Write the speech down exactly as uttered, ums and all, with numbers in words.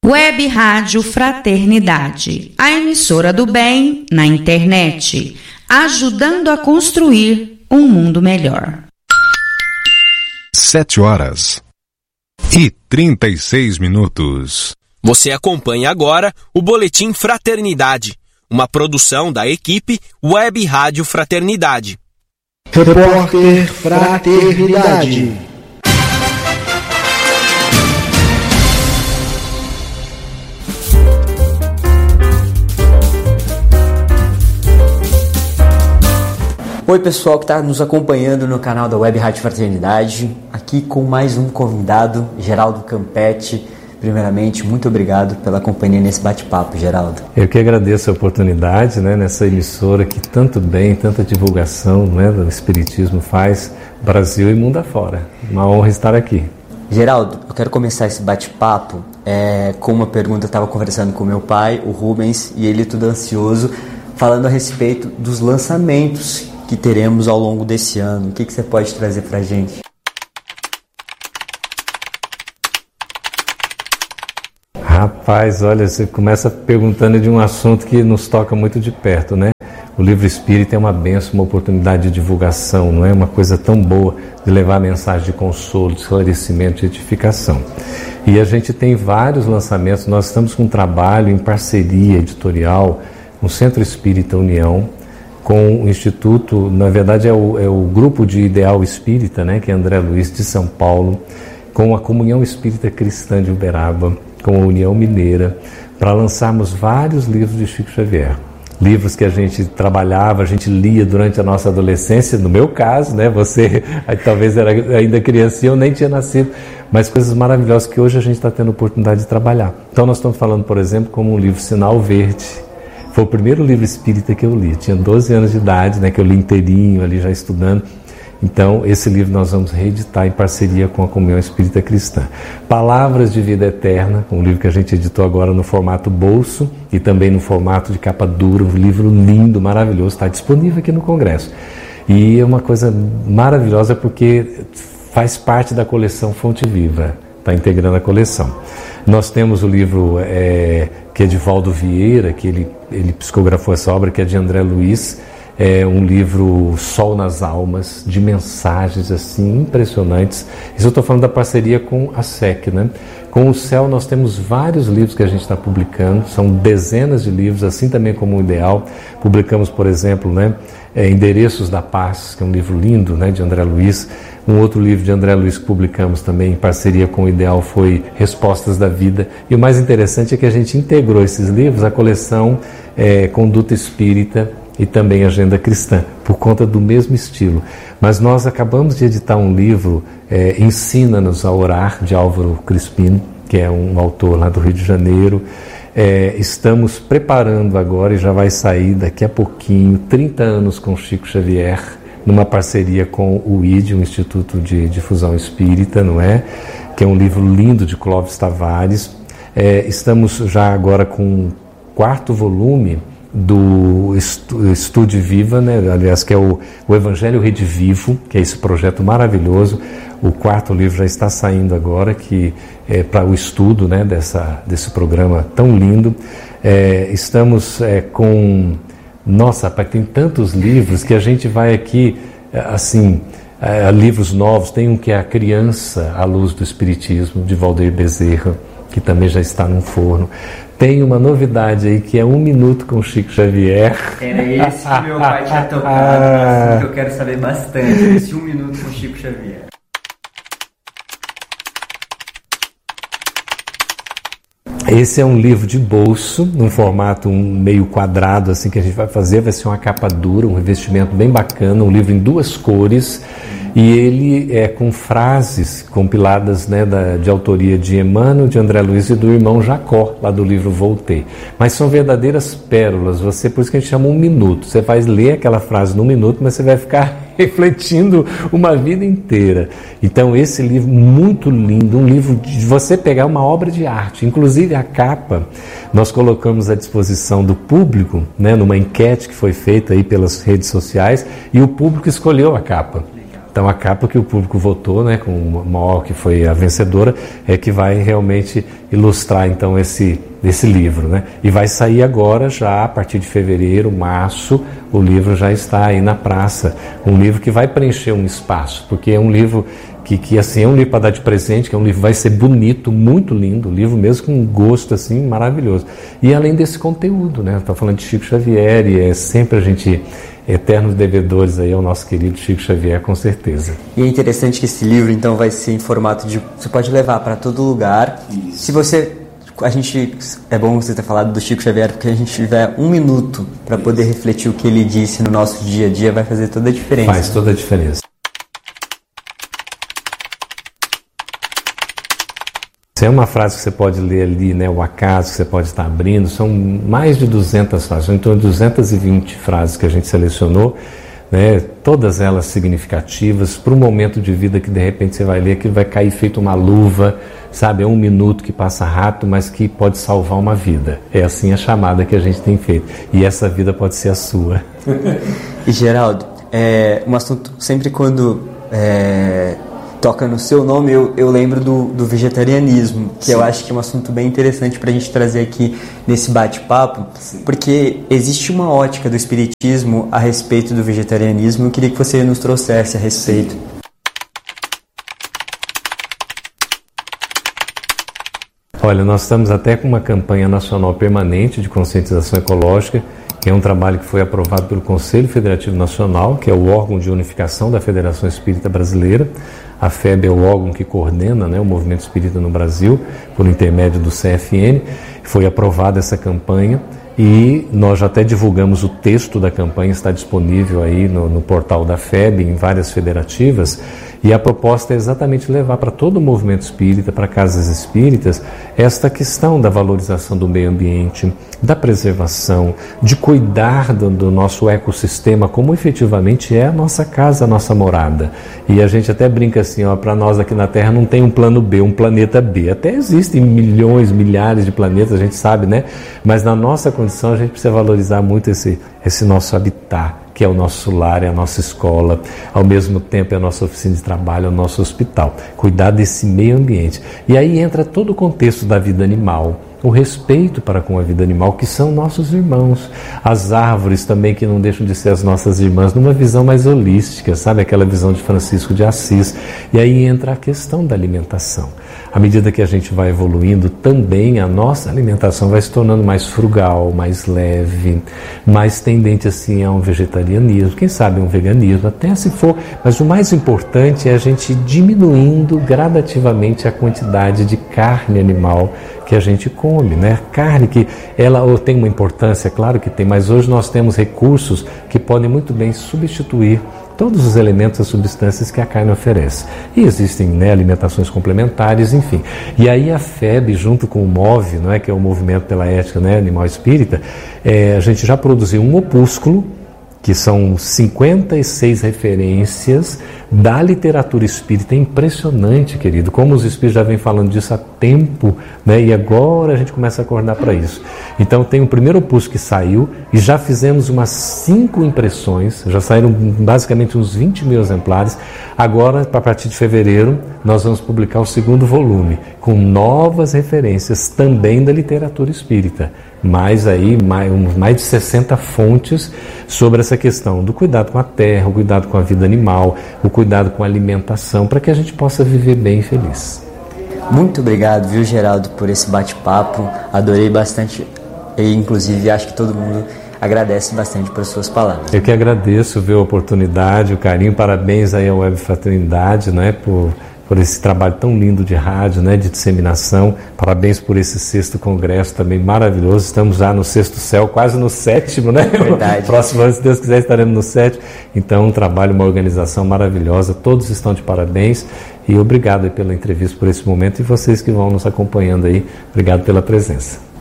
Web Rádio Fraternidade, a emissora do bem na internet, ajudando a construir um mundo melhor. Sete horas e trinta e seis minutos. Você acompanha agora o Boletim Fraternidade, uma produção da equipe Web Rádio Fraternidade. Repórter Fraternidade. Oi pessoal que está nos acompanhando no canal da Web Rádio Fraternidade, aqui com mais um convidado, Geraldo Campetti. Primeiramente, muito obrigado pela companhia nesse bate-papo, Geraldo. Eu que agradeço a oportunidade, né, nessa emissora que tanto bem, tanta divulgação, né, do Espiritismo faz, Brasil e mundo afora. Uma honra estar aqui. Geraldo, eu quero começar esse bate-papo é, com uma pergunta. Eu estava conversando com meu pai, o Rubens, e ele tudo ansioso, falando a respeito dos lançamentos que teremos ao longo desse ano. O que, que você pode trazer para a gente? Rapaz, olha, você começa perguntando de um assunto que nos toca muito de perto, né? O livro espírita é uma bênção, uma oportunidade de divulgação, não é? Uma coisa tão boa de levar a mensagem de consolo, de esclarecimento, de edificação. E a gente tem vários lançamentos. Nós estamos com um trabalho em parceria editorial com o Centro Espírita União, com o Instituto, na verdade é o, é o Grupo de Ideal Espírita, né, que é André Luiz de São Paulo, com a Comunhão Espírita Cristã de Uberaba, com a União Mineira, para lançarmos vários livros de Chico Xavier. Livros que a gente trabalhava, a gente lia durante a nossa adolescência, no meu caso, né, você talvez era ainda criança e eu nem tinha nascido, mas coisas maravilhosas que hoje a gente está tendo a oportunidade de trabalhar. Então nós estamos falando, por exemplo, como um livro Sinal Verde. Foi o primeiro livro espírita que eu li, tinha doze anos de idade, né, que eu li inteirinho ali já estudando. Então, esse livro nós vamos reeditar em parceria com a Comunhão Espírita Cristã. Palavras de Vida Eterna, um livro que a gente editou agora no formato bolso e também no formato de capa dura, um livro lindo, maravilhoso, está disponível aqui no Congresso. E é uma coisa maravilhosa porque faz parte da coleção Fonte Viva, está integrando a coleção. Nós temos o livro é, que é de Valdo Vieira, que ele, ele psicografou essa obra, que é de André Luiz, é um livro Sol nas Almas, de mensagens assim impressionantes. Isso eu estou falando da parceria com a S E C, né? Com o Céu nós temos vários livros que a gente está publicando, são dezenas de livros, assim também como o Ideal. Publicamos, por exemplo, né, é, Endereços da Paz, que é um livro lindo, né, de André Luiz. Um outro livro de André Luiz que publicamos também em parceria com o Ideal foi Respostas da Vida. E o mais interessante é que a gente integrou esses livros à coleção é, Conduta Espírita e também Agenda Cristã, por conta do mesmo estilo. Mas nós acabamos de editar um livro, é, Ensina-nos a Orar, de Álvaro Crispino, que é um autor lá do Rio de Janeiro. É, estamos preparando agora, e já vai sair daqui a pouquinho, trinta anos com Chico Xavier, numa parceria com o I D, o Instituto de Difusão Espírita, não é? Que é um livro lindo de Clóvis Tavares. É, estamos já agora com o quarto volume do Estude Viva, né? Aliás, que é o, o Evangelho Redivivo, que é esse projeto maravilhoso. O quarto livro já está saindo agora, que é para o estudo, né, dessa, desse programa tão lindo. É, estamos é, com... Nossa, pai, tem tantos livros que a gente vai aqui, assim, é, livros novos. Tem um que é A Criança à Luz do Espiritismo, de Valdeir Bezerra, que também já está no forno. Tem uma novidade aí que é Um Minuto com Chico Xavier. Era esse que meu pai tinha tocado, assim, que eu quero saber bastante, esse Um Minuto com Chico Xavier. Esse é um livro de bolso, num formato um meio quadrado, assim, que a gente vai fazer. Vai ser uma capa dura, um revestimento bem bacana, um livro em duas cores. E ele é com frases compiladas, né, da, de autoria de Emmanuel, de André Luiz e do irmão Jacó, lá do livro Voltei. Mas são verdadeiras pérolas. Você, por isso que a gente chama Um Minuto. Você vai ler aquela frase num minuto, mas você vai ficar refletindo uma vida inteira. Então esse livro muito lindo, um livro de você pegar uma obra de arte, inclusive a capa nós colocamos à disposição do público, né, numa enquete que foi feita aí pelas redes sociais, e o público escolheu a capa. Então a capa que o público votou, né, com o maior que foi a vencedora, é que vai realmente ilustrar então esse, esse livro, né? E vai sair agora já a partir de fevereiro, março, o livro já está aí na praça. Um livro que vai preencher um espaço, porque é um livro que, que assim, é um livro para dar de presente, que é um livro que vai ser bonito, muito lindo, um livro mesmo com um gosto assim maravilhoso. E além desse conteúdo, né? Estou falando de Chico Xavier e é sempre a gente eternos devedores aí ao nosso querido Chico Xavier, com certeza. E é interessante que esse livro então vai ser em formato de, você pode levar para todo lugar. Isso. Se você, a gente, é bom você ter falado do Chico Xavier, porque a gente tiver um minuto para poder refletir o que ele disse no nosso dia a dia, vai fazer toda a diferença. Faz toda a diferença. Essa é uma frase que você pode ler ali, né, o acaso que você pode estar abrindo, são mais de duzentas frases, são em torno de duzentas e vinte frases que a gente selecionou, né, todas elas significativas para um momento de vida que de repente você vai ler que vai cair feito uma luva, sabe, é um minuto que passa rápido, mas que pode salvar uma vida. É assim a chamada que a gente tem feito, e essa vida pode ser a sua. E Geraldo, é um assunto, sempre quando é, toca no seu nome, eu, eu lembro do, do vegetarianismo, que Sim. eu acho que é um assunto bem interessante para a gente trazer aqui nesse bate-papo, Sim. porque existe uma ótica do espiritismo a respeito do vegetarianismo. Eu queria que você nos trouxesse a respeito. Sim. Olha, nós estamos até com uma campanha nacional permanente de conscientização ecológica, que é um trabalho que foi aprovado pelo Conselho Federativo Nacional, que é o órgão de unificação da Federação Espírita Brasileira. A F E B é o órgão que coordena, né, o movimento espírita no Brasil, por intermédio do C F N. Foi aprovada essa campanha e nós já até divulgamos o texto da campanha, está disponível aí no, no portal da F E B, em várias federativas. E a proposta é exatamente levar para todo o movimento espírita, para casas espíritas, esta questão da valorização do meio ambiente, da preservação, de cuidar do, do nosso ecossistema, como efetivamente é a nossa casa, a nossa morada. E a gente até brinca assim, ó, para nós aqui na Terra não tem um plano B, um planeta B. Até existem milhões, milhares de planetas, a gente sabe, né? Mas na nossa condição a gente precisa valorizar muito esse, esse nosso habitat, que é o nosso lar, é a nossa escola, ao mesmo tempo é a nossa oficina de trabalho, é o nosso hospital. Cuidar desse meio ambiente. E aí entra todo o contexto da vida animal, o respeito para com a vida animal, que são nossos irmãos. As árvores também, que não deixam de ser as nossas irmãs, numa visão mais holística, sabe? Aquela visão de Francisco de Assis. E aí entra a questão da alimentação. À medida que a gente vai evoluindo, também a nossa alimentação vai se tornando mais frugal, mais leve, mais tendente assim a um vegetarianismo, quem sabe um veganismo, até se for. Mas o mais importante é a gente ir diminuindo gradativamente a quantidade de carne animal que a gente come, né? Carne que ela tem uma importância, claro que tem, mas hoje nós temos recursos que podem muito bem substituir todos os elementos, as substâncias que a carne oferece. E existem, né, alimentações complementares, enfim. E aí a F E B, junto com o MOVE, não é, que é o Movimento pela Ética, né, Animal Espírita, é, a gente já produziu um opúsculo, que são cinquenta e seis referências da literatura espírita. É impressionante, querido, como os espíritos já vêm falando disso há tempo, né? E agora a gente começa a acordar para isso. Então tem o primeiro opúsculo que saiu e já fizemos umas cinco impressões, já saíram basicamente uns vinte mil exemplares. Agora, a partir de fevereiro, nós vamos publicar o segundo volume, com novas referências também da literatura espírita. Mais aí, mais, mais de sessenta fontes sobre essa questão do cuidado com a terra, o cuidado com a vida animal, o cuidado com a alimentação, para que a gente possa viver bem e feliz. Muito obrigado, viu, Geraldo, por esse bate-papo. Adorei bastante e, inclusive, acho que todo mundo agradece bastante por suas palavras. Eu que agradeço, viu, a oportunidade, o carinho. Parabéns aí à Web Fraternidade, né, por... por esse trabalho tão lindo de rádio, né, de disseminação. Parabéns por esse sexto congresso também maravilhoso. Estamos já no sexto céu, quase no sétimo, né? Verdade. Próximo ano, se Deus quiser, estaremos no sétimo. Então, um trabalho, uma organização maravilhosa. Todos estão de parabéns. E obrigado aí pela entrevista, por esse momento. E vocês que vão nos acompanhando aí, obrigado pela presença.